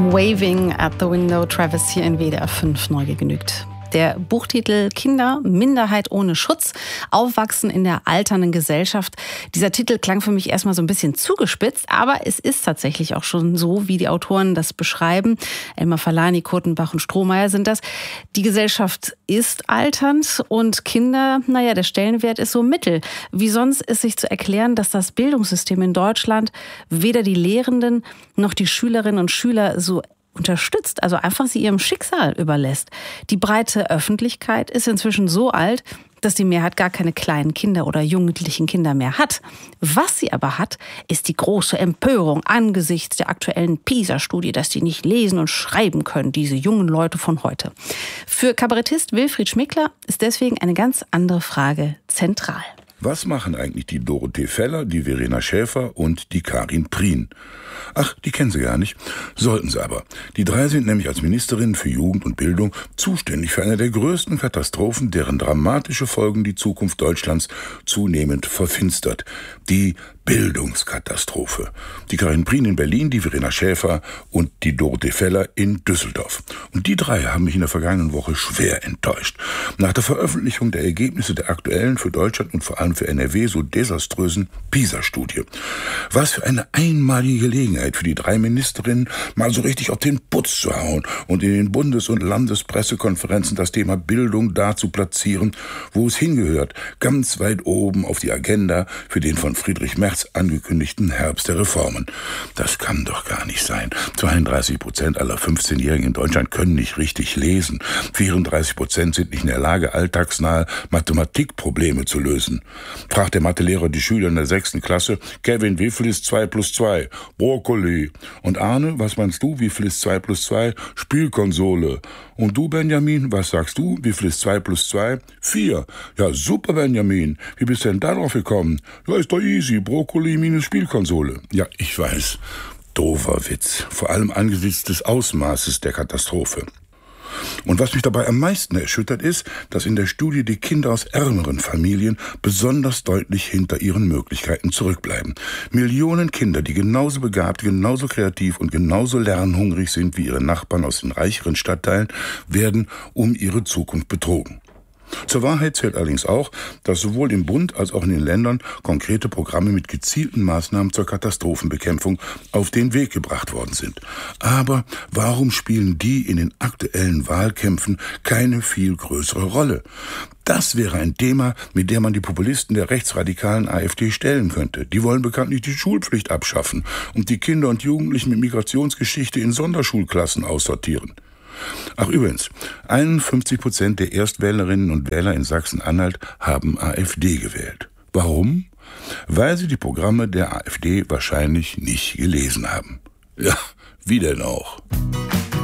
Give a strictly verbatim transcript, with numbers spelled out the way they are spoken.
Waving at the Window, Travis hier in W D R fünf neu gegenügt. Der Buchtitel Kinder, Minderheit ohne Schutz, Aufwachsen in der alternden Gesellschaft. Dieser Titel klang für mich erstmal so ein bisschen zugespitzt, aber es ist tatsächlich auch schon so, wie die Autoren das beschreiben. Elmar Falani, Kurtenbach und Strohmeier sind das. Die Gesellschaft ist alternd und Kinder, naja, der Stellenwert ist so mittel. Wie sonst ist sich zu erklären, dass das Bildungssystem in Deutschland weder die Lehrenden noch die Schülerinnen und Schüler so unterstützt, also einfach sie ihrem Schicksal überlässt. Die breite Öffentlichkeit ist inzwischen so alt, dass die Mehrheit gar keine kleinen Kinder oder jugendlichen Kinder mehr hat. Was sie aber hat, ist die große Empörung angesichts der aktuellen PISA-Studie, dass die nicht lesen und schreiben können, diese jungen Leute von heute. Für Kabarettist Wilfried Schmickler ist deswegen eine ganz andere Frage zentral. Was machen eigentlich die Dorothee Feller, die Verena Schäfer und die Karin Prien? Ach, die kennen Sie gar nicht. Sollten Sie aber. Die drei sind nämlich als Ministerinnen für Jugend und Bildung zuständig für eine der größten Katastrophen, deren dramatische Folgen die Zukunft Deutschlands zunehmend verfinstert. Die Bildungskatastrophe. Die Karin Prien in Berlin, die Verena Schäfer und die Dorothee Feller in Düsseldorf. Und die drei haben mich in der vergangenen Woche schwer enttäuscht. Nach der Veröffentlichung der Ergebnisse der aktuellen, für Deutschland und vor allem für N R W so desaströsen PISA-Studie. Was für eine einmalige Gelegenheit für die drei Ministerinnen, mal so richtig auf den Putz zu hauen und in den Bundes- und Landespressekonferenzen das Thema Bildung da zu platzieren, wo es hingehört, ganz weit oben auf die Agenda für den von Friedrich Merz angekündigten Herbst der Reformen. Das kann doch gar nicht sein. zweiunddreißig Prozent aller fünfzehnjährigen in Deutschland können nicht richtig lesen. vierunddreißig Prozent sind nicht in der Lage, alltagsnahe Mathematikprobleme zu lösen. Fragt der Mathelehrer die Schüler in der sechsten Klasse, Kevin, wie viel ist zwei plus zwei? Brokkoli. Und Arne, was meinst du, wie viel ist zwei plus zwei? Spielkonsole. Und du, Benjamin, was sagst du, wie viel ist zwei plus zwei? vier. Ja, super, Benjamin. Wie bist du denn darauf gekommen? Ja, ist doch easy. Brokkoli minus Spielkonsole. Ja, ich weiß. Doofer Witz. Vor allem angesichts des Ausmaßes der Katastrophe. Und was mich dabei am meisten erschüttert ist, dass in der Studie die Kinder aus ärmeren Familien besonders deutlich hinter ihren Möglichkeiten zurückbleiben. Millionen Kinder, die genauso begabt, genauso kreativ und genauso lernhungrig sind wie ihre Nachbarn aus den reicheren Stadtteilen, werden um ihre Zukunft betrogen. Zur Wahrheit zählt allerdings auch, dass sowohl im Bund als auch in den Ländern konkrete Programme mit gezielten Maßnahmen zur Katastrophenbekämpfung auf den Weg gebracht worden sind. Aber warum spielen die in den aktuellen Wahlkämpfen keine viel größere Rolle? Das wäre ein Thema, mit dem man die Populisten der rechtsradikalen AfD stellen könnte. Die wollen bekanntlich die Schulpflicht abschaffen und die Kinder und Jugendlichen mit Migrationsgeschichte in Sonderschulklassen aussortieren. Ach übrigens, einundfünfzig Prozent der Erstwählerinnen und Wähler in Sachsen-Anhalt haben AfD gewählt. Warum? Weil sie die Programme der AfD wahrscheinlich nicht gelesen haben. Ja, wie denn auch?